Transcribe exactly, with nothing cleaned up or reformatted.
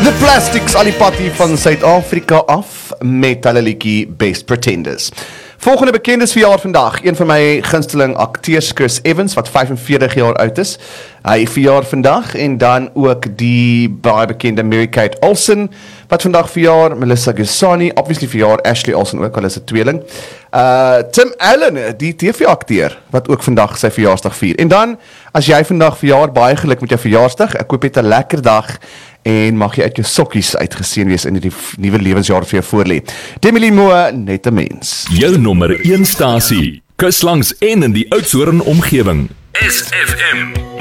The Plastics Alipati van Suid-Afrika af met hulle liedjie Best Pretenders. Volgende bekend is verjaar vandag, een van my gunsteling akteurs Chris Evans, wat vyfenveertig jaar oud is. Hy verjaar vandag, en dan ook die baie bekende Mary-Kate Olsen, wat vandag verjaar, Melissa Gisani, obviously verjaar Ashley Olsen ook, hulle is 'n tweeling. Uh, Tim Allen, die T V-akteur, wat ook vandag sy verjaarsdag vier. En dan, as jy vandag verjaar, baie geluk met jou verjaarsdag, ek hoop jy het 'n lekker dag, en mag jy uit jou sokkies uitgeseën wees in die nuwe lewensjaar vir jou voorlê. Demi Lee Moore, net 'n mens. Jou nommer een stasie, kus langs en in die Oudtshoorn omgewing. S F M.